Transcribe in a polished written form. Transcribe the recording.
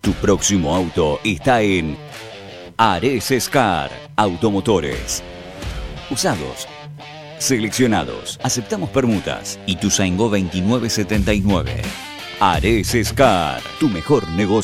Tu próximo auto está en Ares Car Automotores. Usados, seleccionados, aceptamos permutas. Ituzaingó 2979. Ares Car, tu mejor negocio.